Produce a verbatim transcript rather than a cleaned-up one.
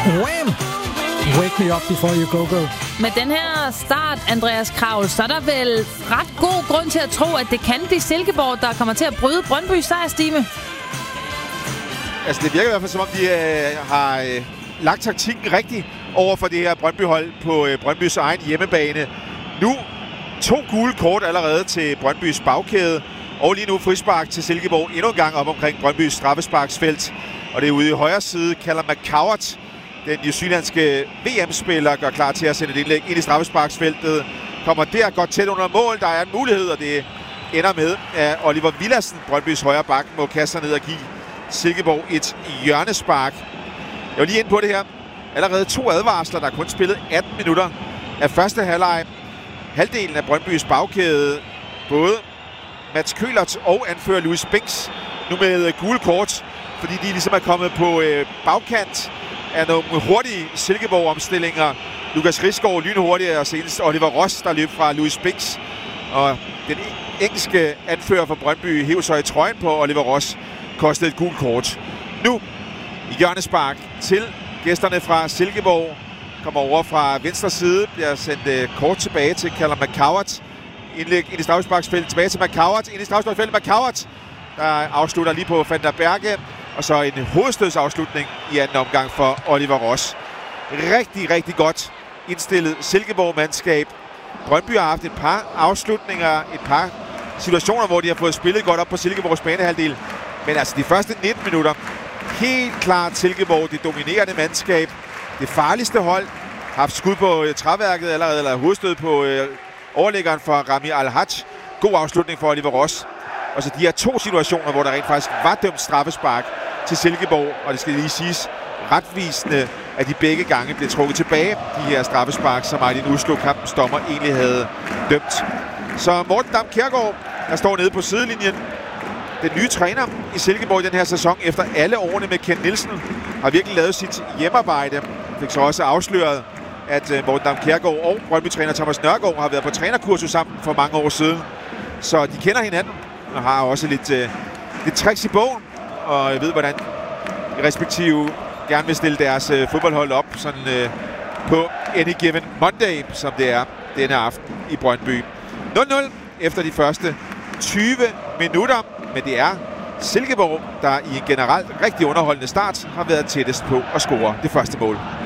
Wham! Wake me up before you go go. Med den her start, Andreas Kraul, så er der vel ret god grund til at tro, at det kan blive Silkeborg, der kommer til at bryde Brøndbys sejrstime. Altså, det virker i hvert fald, som om de øh, har øh, lagt taktikken rigtigt over for det her Brøndby-hold på øh, Brøndbys egen hjemmebane. Nu to gule kort allerede til Brøndbys bagkæde, og lige nu frispark til Silkeborg endnu en gang op omkring Brøndbys straffesparksfelt. Og det er ude i højre side, kalder McCowart, den newzealandske V M-spiller, gør klar til at sende et indlæg ind i straffesparksfeltet. Kommer der godt tæt under mål. Der er en mulighed, og det ender med, at Oliver Villadsen, Brøndbys højre bak, må kaste sig ned og give Silkeborg et hjørnespark. Jeg var lige inde på det her. Allerede to advarsler, der er kun spillet atten minutter af første halvleg. Halvdelen af Brøndbys bagkæde, både Mats Køhlert og anfører Louis Binks, nu med gule kort, fordi de ligesom er kommet på øh, bagkant af nogle hurtige Silkeborg-omstillinger. Lukas Risgaard lynhurtigt, og senest Oliver Ross, der løb fra Louis Binks. Og den engelske anfører for Brøndby hævde sig i trøjen på Oliver Ross, kostede et gult kort. Nu i hjørnespark til gæsterne fra Silkeborg. Kommer over fra venstre side, bliver sendt øh, kort tilbage til Callum McCowart. Indlæg ind i straffesparksfeltet, tilbage til McCowart, ind i straffesparksfeltet. McCowart, der afslutter lige på Van der Berge. Og så en hovedstødsafslutning i anden omgang for Oliver Ross. Rigtig, rigtig godt indstillet Silkeborg-mandskab. Brøndby har haft et par afslutninger, et par situationer, hvor de har fået spillet godt op på Silkeborgs banehalvdel. Men altså de første nitten minutter, helt klart Silkeborg, det dominerende mandskab. Det farligste hold, har haft skud på øh, træværket allerede, eller hovedstød på øh, overlæggeren for Rami Al-Haj. God afslutning for Oliver Ross. Og så de her to situationer, hvor der rent faktisk var dømt straffespark til Silkeborg, og det skal lige siges retvisende, at de begge gange blev trukket tilbage, de her straffespark, som Martin Uslo, kampens dommer, egentlig havde dømt. Så Morten Dam Kjærgaard, der står nede på sidelinjen, den nye træner i Silkeborg i den her sæson, efter alle årene med Ken Nielsen, har virkelig lavet sit hjemmearbejde. Fik så også afsløret, at Morten Dam Kjærgaard og Brøndby-træner Thomas Nørgaard har været på trænerkursus sammen for mange år siden. Så de kender hinanden og har også lidt, uh, lidt tricks i bogen, og jeg ved, hvordan de respektive gerne vil stille deres uh, fodboldhold op sådan, uh, på Any Given Monday, som det er denne aften i Brøndby. nul nul efter de første tyve minutter, men det er Silkeborg, der i en generelt rigtig underholdende start har været tættest på at score det første mål.